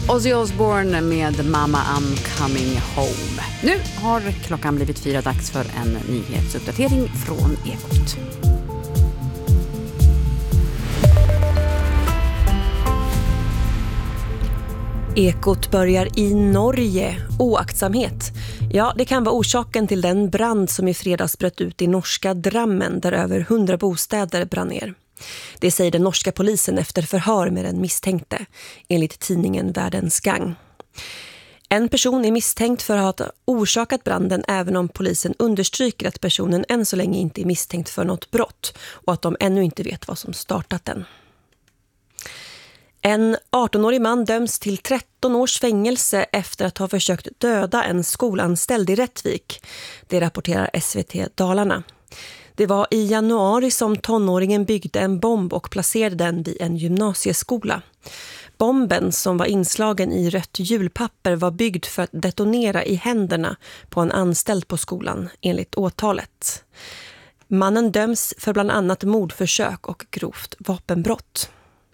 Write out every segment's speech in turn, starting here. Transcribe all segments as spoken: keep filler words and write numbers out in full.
Ozzy Osbourne med Mama I'm Coming Home. Nu har klockan blivit fyra, dags för en nyhetsuppdatering från Ekot. Ekot börjar i Norge. Oaktsamhet. Ja, det kan vara orsaken till den brand som i fredags bröt ut i norska Drammen där över hundra bostäder brann ner. Det säger den norska polisen efter förhör med den misstänkte, enligt tidningen Världens Gang. En person är misstänkt för att ha orsakat branden, även om polisen understryker att personen än så länge inte är misstänkt för något brott och att de ännu inte vet vad som startat den. En arton-årig man döms till tretton års fängelse efter att ha försökt döda en skolanställd i Rättvik. Det rapporterar S V T Dalarna. Det var i januari som tonåringen byggde en bomb och placerade den vid en gymnasieskola. Bomben, som var inslagen i rött julpapper, var byggd för att detonera i händerna på en anställd på skolan, enligt åtalet. Mannen döms för bland annat mordförsök och grovt vapenbrott.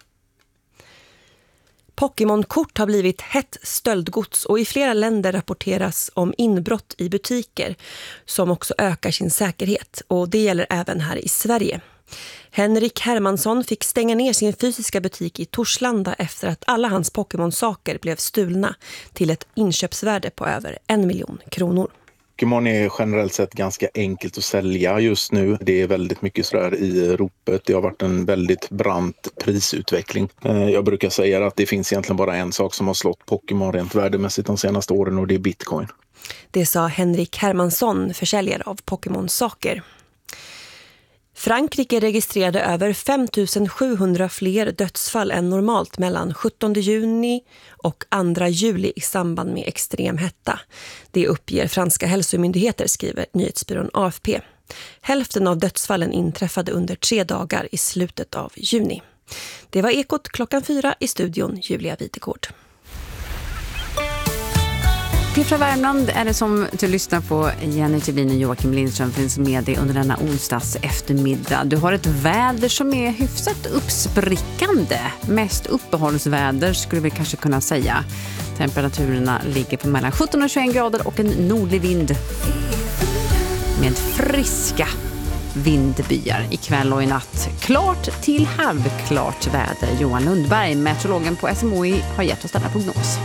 Pokémon-kort har blivit hett stöldgods och i flera länder rapporteras om inbrott i butiker som också ökar sin säkerhet, och det gäller även här i Sverige. Henrik Hermansson fick stänga ner sin fysiska butik i Torslanda efter att alla hans Pokémon-saker blev stulna till ett inköpsvärde på över en miljon kronor. Pokémon är generellt sett ganska enkelt att sälja just nu. Det är väldigt mycket sådär i ropet. Det har varit en väldigt brant prisutveckling. Jag brukar säga att det finns egentligen bara en sak som har slått Pokémon rent värdemässigt de senaste åren, och det är Bitcoin. Det sa Henrik Hermansson, försäljare av Pokémon-saker. Frankrike registrerade över fem tusen sjuhundra fler dödsfall än normalt mellan sjuttonde juni och andra juli i samband med extrem hetta. Det uppger franska hälsomyndigheter, skriver nyhetsbyrån A F P. Hälften av dödsfallen inträffade under tre dagar i slutet av juni. Det var Ekot klockan fyra, i studion Julia Videgård. Från Värmland är det som du lyssnar på. Jenny Tubin och Joakim Lindström finns med dig under denna onsdags eftermiddag. Du har ett väder som är hyfsat uppsprickande. Mest uppehållsväder skulle vi kanske kunna säga. Temperaturerna ligger på mellan sjutton och tjugoett grader och en nordlig vind med friska vindbyar ikväll och i natt. Klart till halvklart väder. Johan Lundberg, meteorologen på S M H I, har gett oss denna prognos.